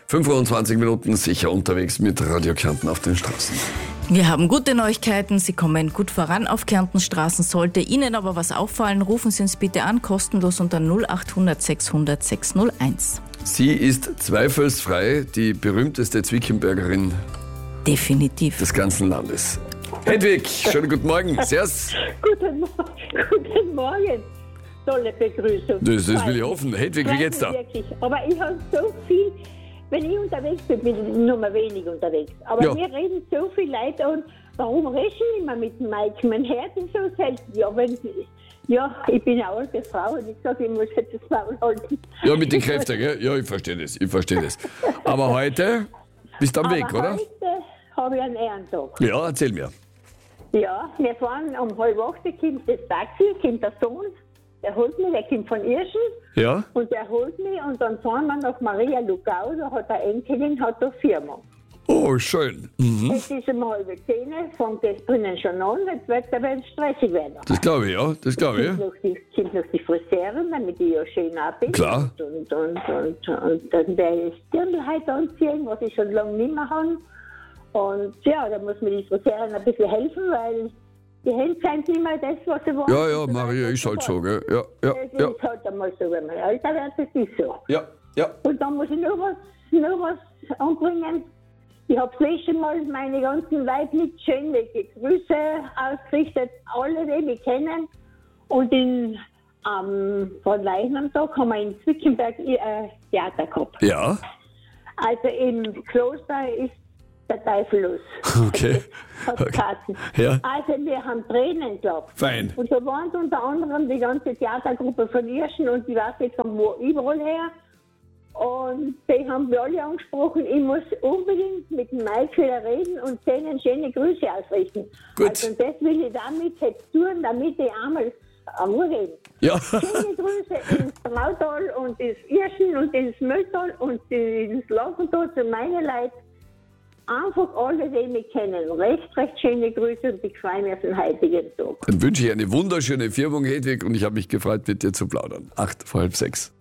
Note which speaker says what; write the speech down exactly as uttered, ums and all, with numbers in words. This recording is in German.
Speaker 1: fünfundzwanzig Minuten sicher unterwegs mit Radio Kärnten auf den Straßen.
Speaker 2: Wir haben gute Neuigkeiten. Sie kommen gut voran auf Kärntenstraßen. Sollte Ihnen aber was auffallen, rufen Sie uns bitte an, kostenlos unter null achthundert sechshundert sechshunderteins.
Speaker 1: Sie ist zweifelsfrei die berühmteste Zwickenbergerin
Speaker 2: Definitiv.
Speaker 1: des ganzen Landes. Hedwig, schönen guten Morgen. Servus.
Speaker 3: Guten, Mo- guten Morgen. Tolle Begrüßung.
Speaker 1: Das, das will ich hoffen. Hedwig, wie geht's da?
Speaker 3: Wirklich. Aber ich habe so viel, wenn ich unterwegs bin, bin ich nur mal wenig unterwegs. Aber
Speaker 1: Ja.
Speaker 3: mir reden so viele Leute und warum reden ich immer mit dem Mike? Man hört ihn so selten. Ja, wenn, ja, ich bin eine alte Frau und ich sage, ich muss jetzt das Maul halten.
Speaker 1: Ja, mit den Kräften, gell? Ja, ich verstehe das, ich verstehe das. Aber heute bist du am Weg,
Speaker 3: Aber
Speaker 1: oder?
Speaker 3: heute habe ich einen Ehrentag.
Speaker 1: Ja, erzähl mir.
Speaker 3: Ja, wir fahren um halb acht, kommt das Taxi, kommt der Sohn, der holt mich, der kommt von Irschen
Speaker 1: Ja?
Speaker 3: und der holt mich und dann fahren wir nach Maria Lugau, da hat eine Enkelin, hat eine Firma.
Speaker 1: Oh, schön. Mhm.
Speaker 3: Es ist um halb zehn, fängt das drinnen schon an, jetzt wird es aber stressig werden.
Speaker 1: Das glaube ich, ja, das glaube ich.
Speaker 3: Kommt noch die, kommt noch die Friseurin, damit ich ja schön ab bin.
Speaker 1: Klar.
Speaker 3: Und, und, und, und, und dann werde ich das Dirndl heute anziehen, was ich schon lange nicht mehr habe. Und ja, da muss mir die Friseurin ein bisschen helfen, weil die Hände sind nicht mehr das, was sie wollen.
Speaker 1: Ja, ja, Maria ist halt so, gell? Ja, ja,
Speaker 3: Das
Speaker 1: ja.
Speaker 3: ist halt einmal so, wenn man älter wird, das ist so.
Speaker 1: Ja, ja.
Speaker 3: Und dann muss ich noch was, noch was anbringen. Ich habe das letzte Mal meine ganzen weiblich schöne Grüße ausgerichtet, alle, die mich kennen. Und in, am von Leichnamstag haben wir in Zwickenberg ein Theater gehabt.
Speaker 1: Ja,
Speaker 3: Also im Kloster ist der Teufel los.
Speaker 1: okay.
Speaker 3: Hat
Speaker 1: Okay.
Speaker 3: geheißen.
Speaker 1: Ja.
Speaker 3: Also wir haben Tränen gehabt.
Speaker 1: Fein.
Speaker 3: Und da waren unter anderem die ganze Theatergruppe von Irschen und die weiß nicht von wo überall her. Und die haben wir alle angesprochen, ich muss unbedingt mit dem Mike wieder reden und denen schöne Grüße ausrichten.
Speaker 1: Gut.
Speaker 3: Also und das will ich damit jetzt tun, damit ich einmal am Ruhe reden.
Speaker 1: Ja.
Speaker 3: Schöne Grüße ins Mautal und ins Irschen und ins Mülltal und ins Laufental zu meinen Leuten. Einfach alle, die mich kennen. Recht, recht schöne Grüße und ich freue mich auf den heutigen Tag.
Speaker 1: Dann wünsche ich eine wunderschöne Firmung, Hedwig, und ich habe mich gefreut, mit dir zu plaudern. Acht vor halb sechs.